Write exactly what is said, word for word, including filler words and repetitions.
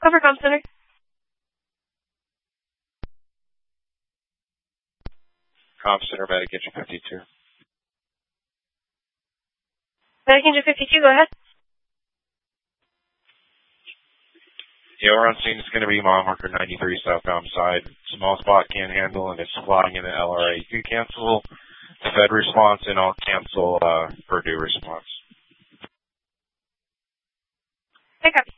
Cover comm center. Comm center, Medic Engine fifty-two. Medic Engine fifty-two, go ahead. Yeah, we're on scene. It's going to be mile marker ninety-three southbound side. Small spot can't handle, and it's flying in the L R A. You can cancel the Fed response, and I'll cancel uh, Purdue response. Okay, copy.